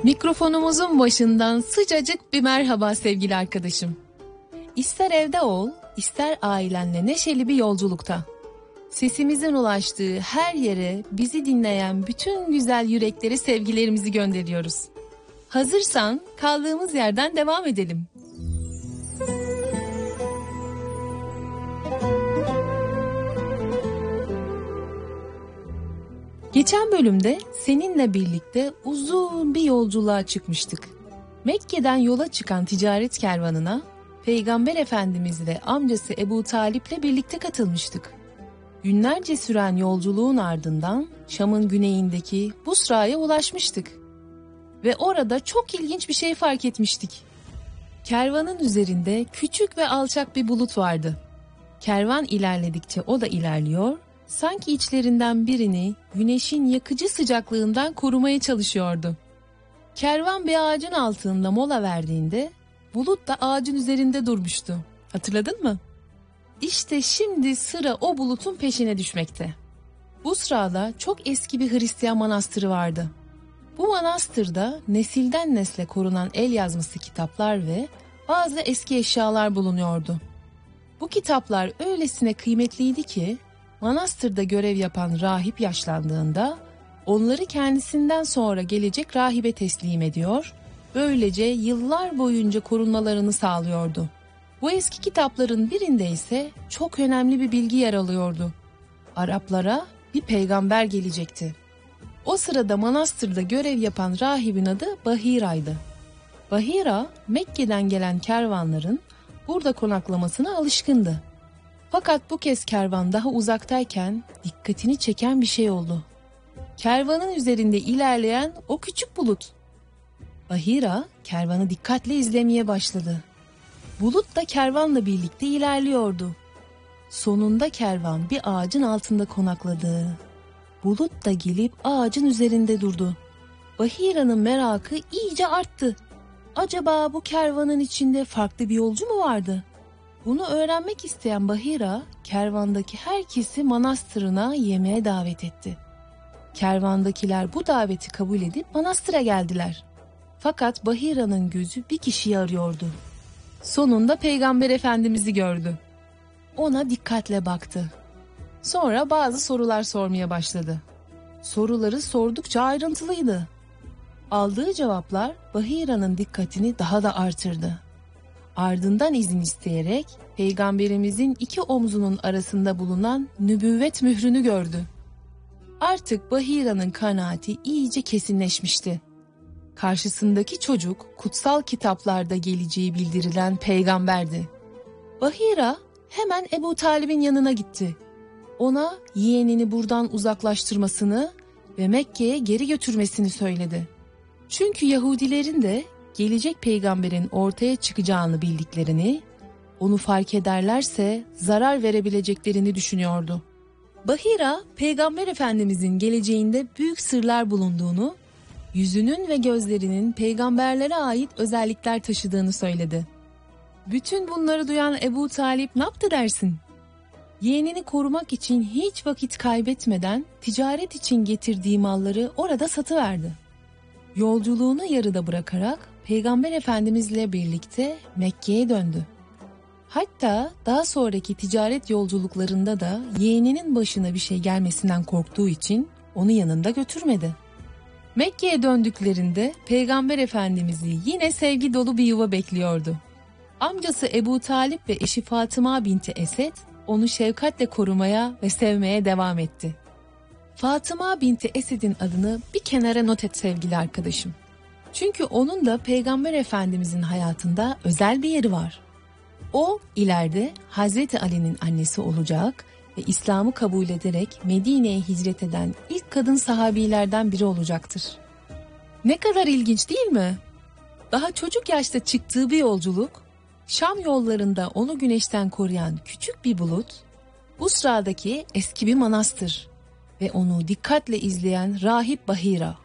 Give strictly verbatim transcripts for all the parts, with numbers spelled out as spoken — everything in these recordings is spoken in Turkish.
Mikrofonumuzun başından sıcacık bir merhaba sevgili arkadaşım. İster evde ol, ister ailenle neşeli bir yolculukta. Sesimizin ulaştığı her yere bizi dinleyen bütün güzel yürekleri sevgilerimizi gönderiyoruz. Hazırsan kaldığımız yerden devam edelim. Geçen bölümde seninle birlikte uzun bir yolculuğa çıkmıştık. Mekke'den yola çıkan ticaret kervanına Peygamber Efendimiz ve amcası Ebu Talip'le birlikte katılmıştık. Günlerce süren yolculuğun ardından Şam'ın güneyindeki Busra'ya ulaşmıştık. Ve orada çok ilginç bir şey fark etmiştik. Kervanın üzerinde küçük ve alçak bir bulut vardı. Kervan ilerledikçe o da ilerliyor, sanki içlerinden birini güneşin yakıcı sıcaklığından korumaya çalışıyordu. Kervan bir ağacın altında mola verdiğinde bulut da ağacın üzerinde durmuştu. Hatırladın mı? İşte şimdi sıra o bulutun peşine düşmekte. Busra'da çok eski bir Hristiyan manastırı vardı. Bu manastırda nesilden nesle korunan el yazması kitaplar ve bazı eski eşyalar bulunuyordu. Bu kitaplar öylesine kıymetliydi ki manastırda görev yapan rahip yaşlandığında onları kendisinden sonra gelecek rahibe teslim ediyor, böylece yıllar boyunca korunmalarını sağlıyordu. Bu eski kitapların birinde ise çok önemli bir bilgi yer alıyordu. Araplara bir peygamber gelecekti. O sırada manastırda görev yapan rahibin adı Bahira'ydı. Bahira, Mekke'den gelen kervanların burada konaklamasına alışkındı. Fakat bu kez kervan daha uzaktayken dikkatini çeken bir şey oldu. Kervanın üzerinde ilerleyen o küçük bulut. Bahira kervanı dikkatle izlemeye başladı. Bulut da kervanla birlikte ilerliyordu. Sonunda kervan bir ağacın altında konakladı. Bulut da gelip ağacın üzerinde durdu. Bahira'nın merakı iyice arttı. Acaba bu kervanın içinde farklı bir yolcu mu vardı? Bunu öğrenmek isteyen Bahira, kervandaki herkesi manastırına yemeğe davet etti. Kervandakiler bu daveti kabul edip manastıra geldiler. Fakat Bahira'nın gözü bir kişiyi arıyordu. Sonunda Peygamber Efendimiz'i gördü. Ona dikkatle baktı. Sonra bazı sorular sormaya başladı. Soruları sordukça ayrıntılıydı. Aldığı cevaplar Bahira'nın dikkatini daha da artırdı. Ardından izin isteyerek Peygamberimizin iki omzunun arasında bulunan nübüvvet mührünü gördü. Artık Bahira'nın kanaati iyice kesinleşmişti. Karşısındaki çocuk kutsal kitaplarda geleceği bildirilen peygamberdi. Bahira hemen Ebu Talib'in yanına gitti. Ona yeğenini buradan uzaklaştırmasını ve Mekke'ye geri götürmesini söyledi. Çünkü Yahudilerin de gelecek peygamberin ortaya çıkacağını bildiklerini, onu fark ederlerse zarar verebileceklerini düşünüyordu. Bahira, Peygamber Efendimizin geleceğinde büyük sırlar bulunduğunu, yüzünün ve gözlerinin peygamberlere ait özellikler taşıdığını söyledi. Bütün bunları duyan Ebu Talip ne yaptı dersin? Yeğenini korumak için hiç vakit kaybetmeden ticaret için getirdiği malları orada satıverdi. Yolculuğunu yarıda bırakarak Peygamber Efendimizle birlikte Mekke'ye döndü. Hatta daha sonraki ticaret yolculuklarında da yeğeninin başına bir şey gelmesinden korktuğu için onu yanında götürmedi. Mekke'ye döndüklerinde Peygamber Efendimiz'i yine sevgi dolu bir yuva bekliyordu. Amcası Ebu Talip ve eşi Fatıma binti Esed onu şefkatle korumaya ve sevmeye devam etti. Fatıma binti Esed'in adını bir kenara not et sevgili arkadaşım. Çünkü onun da Peygamber Efendimizin hayatında özel bir yeri var. O ileride Hazreti Ali'nin annesi olacak ve İslam'ı kabul ederek Medine'ye hicret eden ilk kadın sahabilerden biri olacaktır. Ne kadar ilginç değil mi? Daha çocuk yaşta çıktığı bir yolculuk, Şam yollarında onu güneşten koruyan küçük bir bulut, Busra'daki eski bir manastır ve onu dikkatle izleyen rahip Bahira.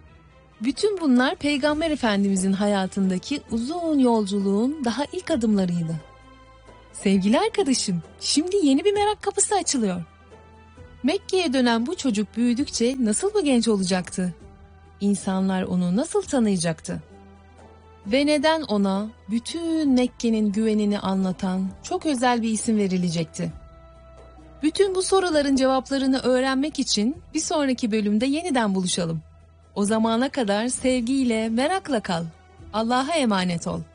Bütün bunlar Peygamber Efendimizin hayatındaki uzun yolculuğun daha ilk adımlarıydı. Sevgili arkadaşım, şimdi yeni bir merak kapısı açılıyor. Mekke'ye dönen bu çocuk büyüdükçe nasıl bir genç olacaktı? İnsanlar onu nasıl tanıyacaktı? Ve neden ona bütün Mekke'nin güvenini anlatan çok özel bir isim verilecekti? Bütün bu soruların cevaplarını öğrenmek için bir sonraki bölümde yeniden buluşalım. O zamana kadar sevgiyle, merakla kal. Allah'a emanet ol.